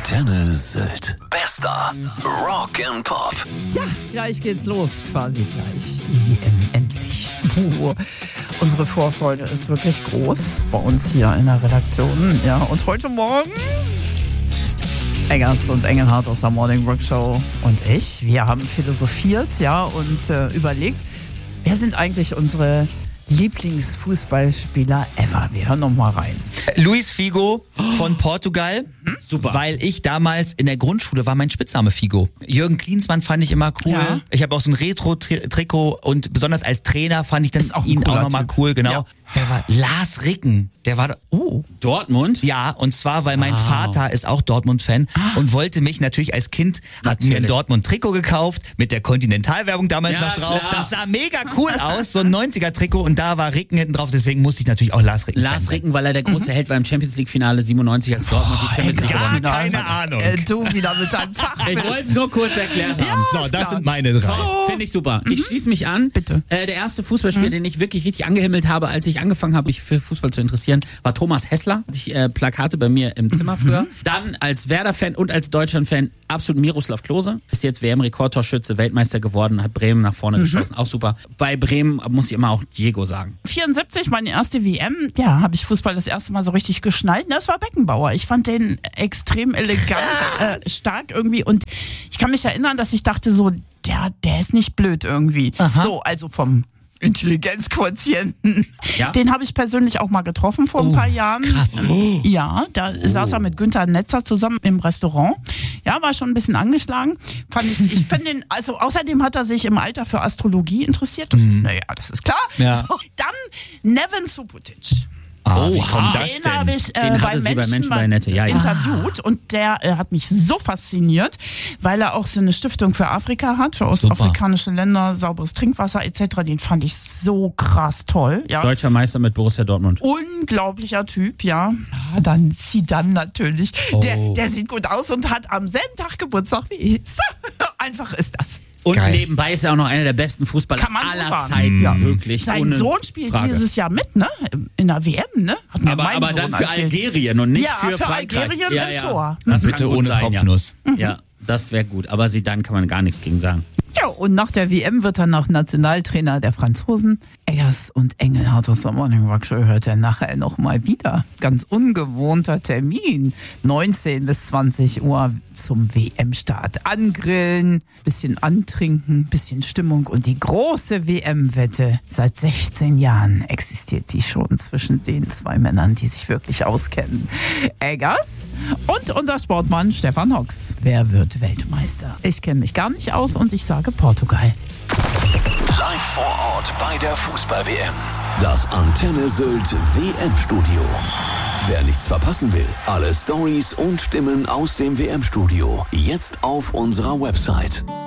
Antenne Sylt. Bester Rock and Pop. Tja, gleich geht's los, quasi gleich. Die WM, endlich. Unsere Vorfreude ist wirklich groß bei uns hier in der Redaktion. Ja, und heute Morgen Eggers und Engelhardt aus der Morning Rock Show und ich, wir haben philosophiert, ja, und überlegt, wer sind eigentlich unsere Lieblingsfußballspieler ever? Wir hören noch mal rein. Luis Figo von Portugal. Super. Weil ich damals in der Grundschule war mein Spitzname Figo. Jürgen Klinsmann fand ich immer cool. Ja. Ich habe auch so ein Retro-Trikot und besonders als Trainer fand ich dann ihn auch nochmal cool, genau. Ja. Der war Lars Ricken. Der war Dortmund? Ja, und zwar, weil mein Vater ist auch Dortmund-Fan und wollte mich natürlich als Kind, hat mir ein Dortmund-Trikot gekauft, mit der Continental-Werbung damals noch drauf. Klar. Das sah mega cool aus, so ein 90er-Trikot und da war Ricken hinten drauf, deswegen musste ich natürlich auch Lars Ricken Lars Ricken, weil er der große Held war im Champions-League-Finale 97, als Dortmund die Champions League gewonnen hat. Keine Ahnung. Du wieder mit deinem Fach. Ich wollte es nur kurz erklärt haben. So, das sind meine drei. So. Finde ich super. Ich schließe mich an. Bitte. Der erste Fußballspieler, den ich wirklich richtig angehimmelt habe, als ich angefangen habe, mich für Fußball zu interessieren, war Thomas Hessler. Hatte ich Plakate bei mir im Zimmer früher. Dann als Werder-Fan und als Deutschland-Fan absolut Miroslav Klose. Ist jetzt WM-Rekordtorschütze, Weltmeister geworden, hat Bremen nach vorne geschossen. Auch super. Bei Bremen muss ich immer auch Diego sagen. 74, meine erste WM, ja, habe ich Fußball das erste Mal so richtig geschnallt. Das war Beckenbauer. Ich fand den extrem elegant, stark irgendwie. Und ich kann mich erinnern, dass ich dachte so, der ist nicht blöd irgendwie. Aha. So, also vom Intelligenzquotienten. Ja. Den habe ich persönlich auch mal getroffen vor ein paar Jahren. Krass. Ja, da saß er mit Günther Netzer zusammen im Restaurant. Ja, war schon ein bisschen angeschlagen. Ich finde den, also außerdem hat er sich im Alter für Astrologie interessiert. Das ist, das ist klar. Ja. So, dann Neven Subotic. Wie kommt das Den denn? habe ich Den hatte sie bei Menschen bei Nette, ja. interviewt und der hat mich so fasziniert, weil er auch so eine Stiftung für Afrika hat, für ostafrikanische Länder, sauberes Trinkwasser etc. Den fand ich so krass toll. Ja. Deutscher Meister mit Borussia Dortmund. Unglaublicher Typ, ja. Dann Zidane natürlich. Der sieht gut aus und hat am selben Tag Geburtstag wie ich. Einfach ist das. Und nebenbei ist er auch noch einer der besten Fußballer aller Zeiten. Ja. Wirklich. Sein Sohn spielt dieses Jahr mit, ne? In der WM, ne? Hat mir mein aber Sohn dann für erzählt. Algerien und nicht für Frankreich. Algerien im Tor. Das bitte ohne Kopfnuss. Ja, das wäre gut. Aber Zidane kann man gar nichts gegen sagen. Ja, und nach der WM wird er noch Nationaltrainer der Franzosen. Eggers und Engelhardt aus der Morning Rock Show hört er nachher noch mal wieder. Ganz ungewohnter Termin. 19 bis 20 Uhr zum WM-Start. Angrillen, bisschen antrinken, bisschen Stimmung und die große WM-Wette. Seit 16 Jahren existiert die schon zwischen den zwei Männern, die sich wirklich auskennen. Eggers und unser Sportmann Stefan Hocks. Wer wird Weltmeister? Ich kenne mich gar nicht aus und ich sage Portugal. Live vor Ort bei der Fußball-WM. Das Antenne Sylt WM-Studio. Wer nichts verpassen will, alle Storys und Stimmen aus dem WM-Studio jetzt auf unserer Website